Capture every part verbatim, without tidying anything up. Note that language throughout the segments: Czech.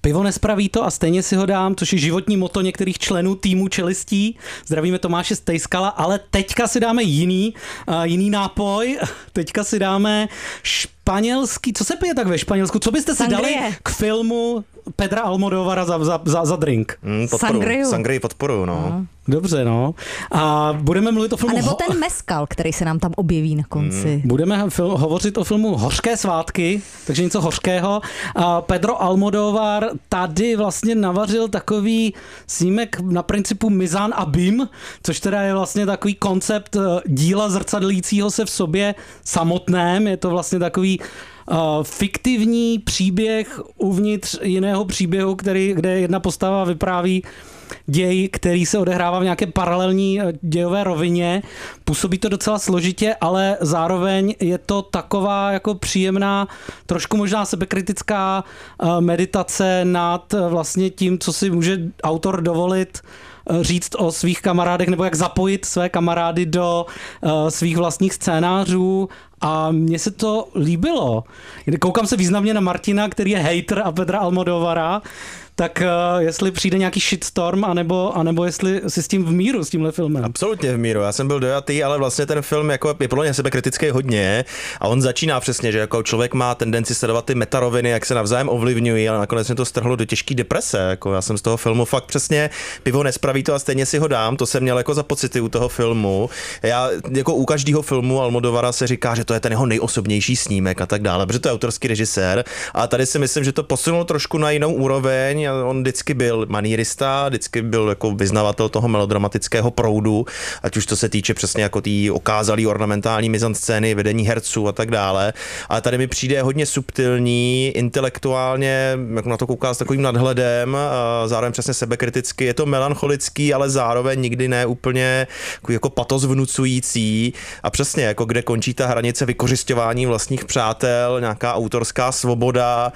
Pivo nespraví to a stejně si ho dám, což je životní motto některých členů týmu Čelistí. Zdravíme Tomáše Stejskala, ale teďka si dáme jiný, uh, jiný nápoj. Teďka si dáme španělský, co se pije tak ve Španělsku? Co byste si Sangrie. dali k filmu Pedra Almodóvara za, za, za, za drink? Mm, podporu. Sangriu. Sangrii podporu, no. no. Dobře, no. A budeme mluvit o filmu... A nebo ho- ten mezcal, který se nám tam objeví na konci. Mm. Budeme fil- hovořit o filmu Hořké svátky, takže něco hořkého. A Pedro Almodóvar tady vlastně navařil takový snímek na principu Mizan a Bim, což teda je vlastně takový koncept díla zrcadlícího se v sobě samotném. Je to vlastně takový uh, fiktivní příběh uvnitř jiného příběhu, který, kde jedna postava vypráví děj, který se odehrává v nějaké paralelní dějové rovině. Působí to docela složitě, ale zároveň je to taková jako příjemná, trošku možná sebekritická meditace nad vlastně tím, co si může autor dovolit říct o svých kamarádech, nebo jak zapojit své kamarády do uh, svých vlastních scénářů. A mně se to líbilo. Koukám se významně na Martina, který je hater a Pedra Almodóvara, tak uh, jestli přijde nějaký shitstorm, anebo, anebo jestli si s tím v míru, s tímhle filmem. Absolutně v míru, já jsem byl dojatý, ale vlastně ten film jako je podle mě sebekritický hodně a on začíná přesně, že jako člověk má tendenci sledovat ty metaroviny, jak se navzájem ovlivňují, ale nakonec mě to strhlo do těžké deprese. Jako já jsem z toho filmu fakt přesně, pivo nespraví to a stejně si ho dám, to jsem měl jako za pocity u toho filmu. Já jako u každého filmu Almodóvara se říká, že to je ten jeho nejosobnější snímek a tak dále, protože to je autorský režisér a tady si myslím, že to posunul trošku na jinou úroveň. On vždycky byl manírista, vždycky byl jako vyznavatel toho melodramatického proudu, ať už to se týče přesně jako té okázalý ornamentální mizanscény, vedení herců a tak dále. Ale tady mi přijde hodně subtilní, intelektuálně, jak na to kouká s takovým nadhledem, a zároveň přesně sebekriticky. Je to melancholický, ale zároveň nikdy ne úplně jako patos vnucující. A přesně jako kde končí ta hranice vykořisťování vlastních přátel, nějaká autorská svoboda,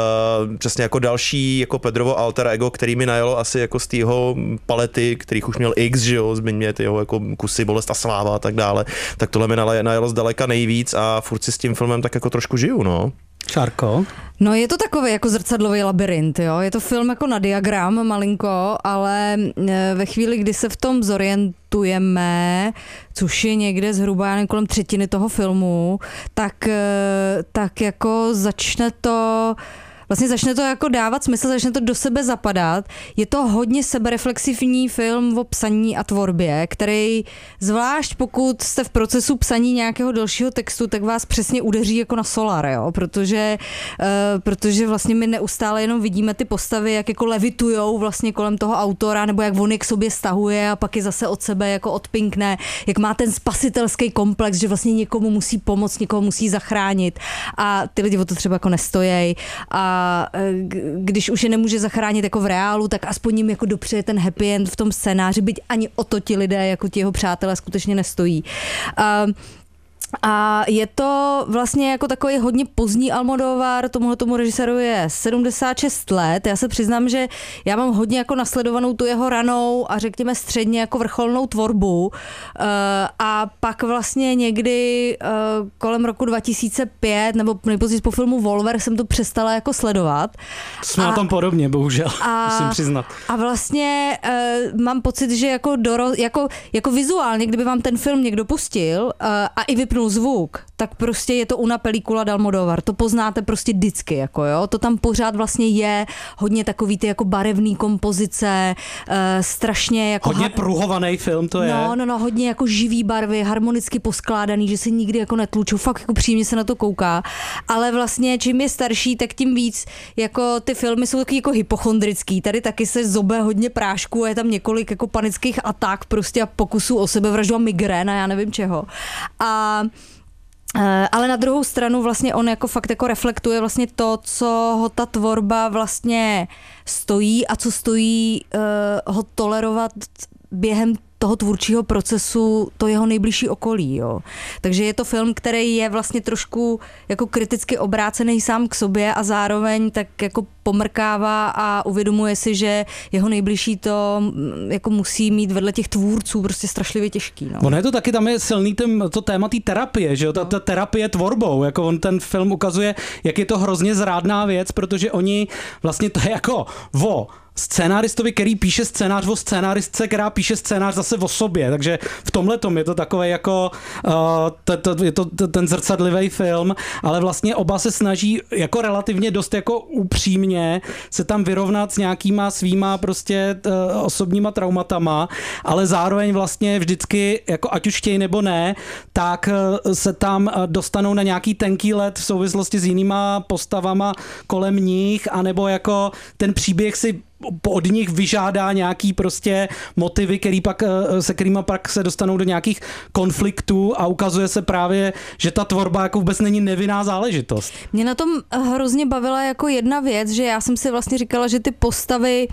přesně jako další jako Pedrovo alter ego, který mi najelo asi jako z tého palety, kterých už měl X, že jo, zmiňuje ty jeho jako kusy, Bolest a sláva a tak dále, tak tohle mi najelo zdaleka nejvíc a furt si s tím filmem tak jako trošku žiju, no. Šárko? No je to takový jako zrcadlový labirint, jo. Je to film jako na diagram malinko, ale ve chvíli, kdy se v tom zorientujeme, což je někde zhruba, já nevím, kolem třetiny toho filmu, tak, tak jako začne to Vlastně začne to jako dávat smysl, začne to do sebe zapadat. Je to hodně sebereflexivní film o psaní a tvorbě, který zvlášť pokud jste v procesu psaní nějakého dalšího textu, tak vás přesně udeří jako na solar, jo? Protože, uh, protože vlastně my neustále jenom vidíme ty postavy, jak jako levitujou vlastně kolem toho autora, nebo jak on je k sobě stahuje a pak je zase od sebe jako odpinkne, jak má ten spasitelský komplex, že vlastně někomu musí pomoct, někoho musí zachránit a ty lidi o to třeba jako nestojí a když už je nemůže zachránit jako v reálu, tak aspoň jim jako dopřeje ten happy end v tom scénáři, byť ani o to ti lidé, jako ti jeho přátelé skutečně nestojí. Uh, A je to vlastně jako takový hodně pozdní Almodóvar, tomuhle tomu režiséru je sedmdesát šest let. Já se přiznám, že já mám hodně jako nasledovanou tu jeho ranou a řekněme středně jako vrcholnou tvorbu. A pak vlastně někdy kolem roku dva tisíce pět nebo nejpozději po filmu Volver jsem to přestala jako sledovat. Jsme a, na tom podobně, bohužel, a, musím přiznat. A vlastně uh, mám pocit, že jako, doro, jako, jako vizuálně, kdyby vám ten film někdo pustil uh, a i vypnul zvuk, tak prostě je to una película d'Almodóvar. To poznáte prostě vždycky, jako jo. To tam pořád vlastně je hodně takový ty jako barevný kompozice, uh, strašně jako... Hodně ha- pruhovaný film to je. No, no, no, hodně jako živý barvy, harmonicky poskládaný, že se nikdy jako netlučou, fakt jako příjemně se na to kouká. Ale vlastně čím je starší, tak tím víc jako ty filmy jsou taky jako hypochondrický. Tady taky se zobe hodně prášku a je tam několik jako panických atak prostě a pokusů o sebevraždu a migrén a já nevím čeho. A ale na druhou stranu vlastně on jako fakt jako reflektuje vlastně to, co ho ta tvorba vlastně stojí a co stojí uh, ho tolerovat během toho tvůrčího procesu to jeho nejbližší okolí. Jo. Takže je to film, který je vlastně trošku jako kriticky obrácený sám k sobě a zároveň tak jako pomrkává a uvědomuje si, že jeho nejbližší to jako musí mít vedle těch tvůrců prostě strašlivě těžký. No. Ono je to taky, tam je silný ten, to téma té terapie, že jo, ta, ta terapie tvorbou, jako on ten film ukazuje, jak je to hrozně zrádná věc, protože oni vlastně to je jako vo scénáristovi, který píše scénář o scénáristce, která píše scénář zase o sobě, takže v tomhle tom je to takové jako uh, to, to, je to, to, ten zrcadlivý film, ale vlastně oba se snaží jako relativně dost jako upřímně se tam vyrovnat s nějakýma svýma prostě uh, osobníma traumatama, ale zároveň vlastně vždycky, jako ať už chtějí nebo ne, tak uh, se tam uh, dostanou na nějaký tenký led v souvislosti s jinýma postavama kolem nich, anebo jako ten příběh si od nich vyžádá nějaký prostě motivy, který pak, se kterýma pak se dostanou do nějakých konfliktů a ukazuje se právě, že ta tvorba jako vůbec není nevinná záležitost. Mě na tom hrozně bavila jako jedna věc, že já jsem si vlastně říkala, že ty postavy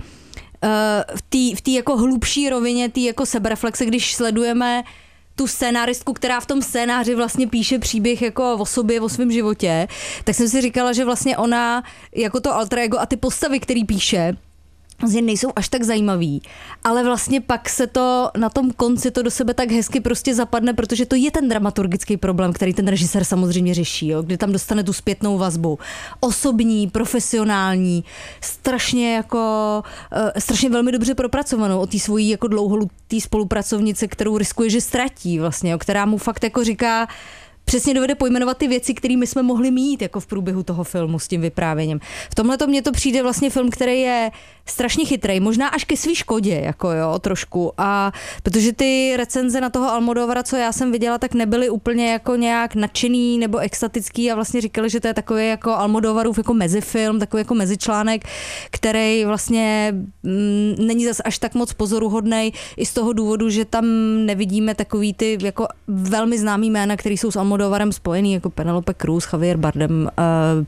v té v té jako hlubší rovině, té jako sebereflexe, když sledujeme tu scénáristku, která v tom scénáři vlastně píše příběh jako o sobě, o svém životě, tak jsem si říkala, že vlastně ona jako to alter ego a ty postavy, který píše, vlastně nejsou až tak zajímavý, ale vlastně pak se to na tom konci to do sebe tak hezky prostě zapadne, protože to je ten dramaturgický problém, který ten režisér samozřejmě řeší, jo? Kdy tam dostane tu zpětnou vazbu. Osobní, profesionální, strašně jako, uh, strašně velmi dobře propracovanou od té svojí jako dlouholutý spolupracovnice, kterou riskuje, že ztratí vlastně, jo? Která mu fakt jako říká, přesně dovede pojmenovat ty věci, které my jsme mohli mít jako v průběhu toho filmu s tím vyprávěním. V tomhle to mně to přijde vlastně film, který je strašně chytrej, možná až ke svý škodě, jako jo, trošku. A protože ty recenze na toho Almodóvara, co já jsem viděla, tak nebyly úplně jako nějak nadšený nebo extatický a vlastně říkali, že to je takový jako Almodóvarův jako mezifilm, takový jako mezičlánek, který vlastně mm, není zas až tak moc pozoruhodnej i z toho důvodu, že tam nevidíme takový ty jako velmi známý jména, který jsou s Almodóvarem spojený, jako Penelope Cruz, Javier Bardem, uh,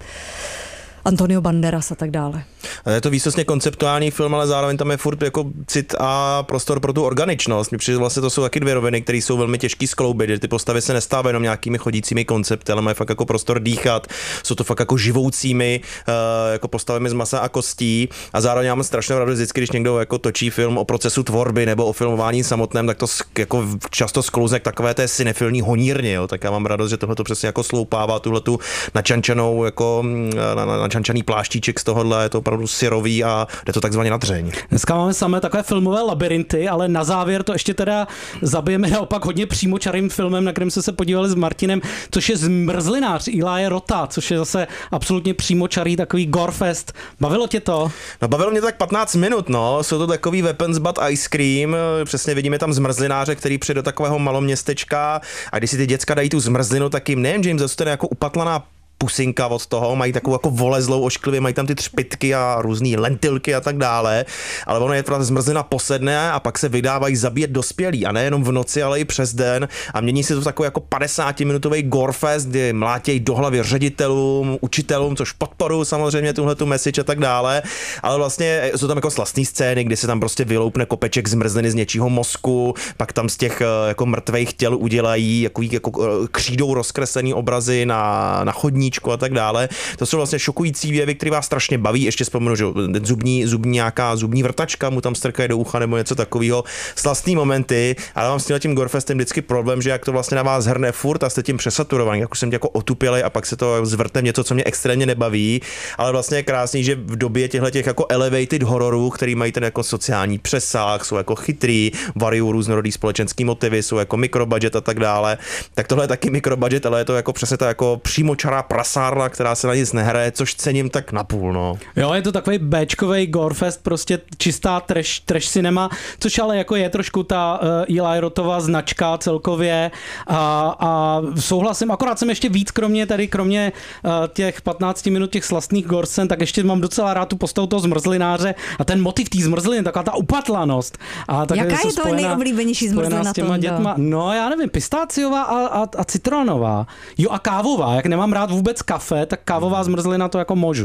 Antonio Banderas a tak dále. Je to výsostně konceptuální film, ale zároveň tam je furt jako cit a prostor pro tu organičnost. Mně přijde, vlastně to jsou taky dvě roviny, které jsou velmi těžký skloubit, že ty postavy se nestávají jenom nějakými chodícími koncepty, ale mají fakt jako prostor dýchat, jsou to fakt jako živoucími jako postavami z masa a kostí a zároveň mám strašnou radost vždycky, když někdo jako točí film o procesu tvorby nebo o filmování samotném, tak to jako často sklouzne k takové té cinefilní honírně, jo. Tak já mám radost, že tohle to přesně jako sloupává tuhletu načančanou jako na, na, načančaný pláštíček z tohohle, je to opravdu syrový a jde to takzvaně na dřeň. Dneska máme samé takové filmové labirinty, ale na závěr to ještě teda zabijeme naopak hodně přímočarým filmem, na kterém jsme se podívali s Martinem, což je Zmrzlinář Elia Rotta, což je zase absolutně přímočarý takový gorefest. Bavilo tě to? No bavilo mě tak patnáct minut, no. Jsou to takový weapons but ice cream. Přesně vidíme tam zmrzlináře, který přijde do takového maloměstečka a když si ty děcka dají tu zmrzlinu, tak jim nejen, že jim zůstane jako upatlaná pusinka od toho, mají takovou jako volezlou ošklivě, mají tam ty třpytky a různý lentilky a tak dále, ale ono je teda zmrzlina posedne a pak se vydávají zabíjet dospělí a nejenom v noci, ale i přes den a mění se to v takový jako padesátiminutový gorefest, kdy mlátějí do hlavy ředitelům, učitelům, což podporují samozřejmě tuhletu message a tak dále, ale vlastně jsou tam jako slastné scény, kdy se tam prostě vyloupne kopeček zmrzliny z něčího mozku, pak tam z těch jako mrtvých těl udělají jako, jako křídou rozkreslený obrazy na, na chodní a tak dále. To jsou vlastně šokující věvy, které vás strašně baví. Ještě vzpomenu, že zubní, zubní nějaká zubní vrtačka mu tam strkají do ucha nebo něco takového. Slastný momenty, ale mám s tím gorefestem vždycky problém, že jak to vlastně na vás hrne furt a jste tím přesaturovaný, jak už jsem tě jako otupělej a pak se to zvrtne něco, co mě extrémně nebaví, ale vlastně je krásný, že v době těchto těch jako elevated hororů, který mají ten jako sociální přesah, jsou jako chytrý, variují různorodý společenský motivy, jsou jako mikrobudget a tak dále. Tak tohle je taky mikrobudget, ale je to jako přesně ta jako přímočará prasárna, která se na nic nehraje, což cením tak napůl, no. Jo, je to takový béčkovej gorefest, prostě čistá trash, trash cinema, což ale jako je trošku ta uh, Eli Rothova značka celkově a, a souhlasím, akorát jsem ještě víc, kromě tady, kromě uh, těch patnácti minut těch slastných gorscen, tak ještě mám docela rád tu postavu toho zmrzlináře a ten motiv té zmrzliny, taková ta upatlanost. A tak jaká je to spojená, nejoblíbenější zmrzlina s těma dětma? No, já nevím, pistáciová a, a, a citronová. Jo, a kávová, jak nemám rád vůbec kafe, tak kávová zmrzlina to jako můžu.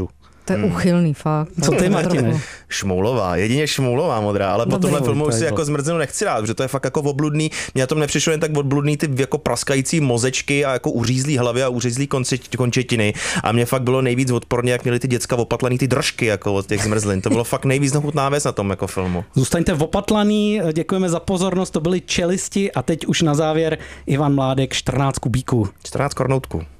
To je uchylný fakt. Co ty, Martine? Šmoulová, jedině Šmoulová modrá, ale po tomhle filmu si jako zmrzlinu nechci dát, protože to je fakt jako obludný. Mně na tom nepřišlo jen tak obludný ty jako praskající mozečky a jako uřízlý hlavy a uřízlý končetiny. A mě fakt bylo nejvíc odporně, jak měli ty děcka opatlaný ty držky jako od těch zmrzlin. To bylo fakt nejvíc nechutná věc na tom jako filmu. Zůstaňte opatlaný, děkujeme za pozornost, to byly Čelisti a teď už na závěr Ivan Mládek čtrnáct kubíků. čtrnáct kornoutku.